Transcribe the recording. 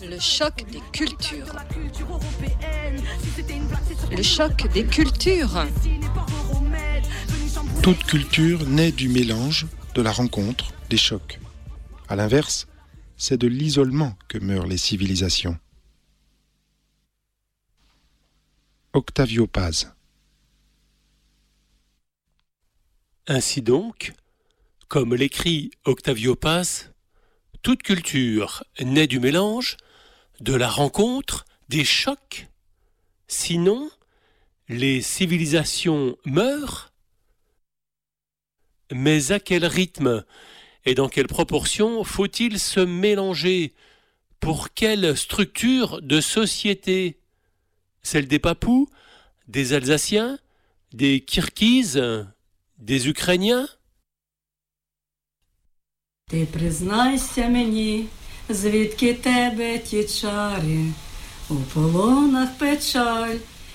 Le choc des cultures. Le choc des cultures. Toute culture naît du mélange, de la rencontre, des chocs. À l'inverse, c'est de l'isolement que meurent les civilisations. Octavio Paz. Ainsi donc, comme l'écrit Octavio Paz, toute culture naît du mélange, de la rencontre, des chocs. Sinon, les civilisations meurent. Mais à quel rythme et dans quelle proportion faut-il se mélanger? Pour quelle structure de société? Celle des Papous, des Alsaciens, des Kirghizes, des Ukrainiens? Ти признайся мені, звідки тебе ті чари, у полонах печаль,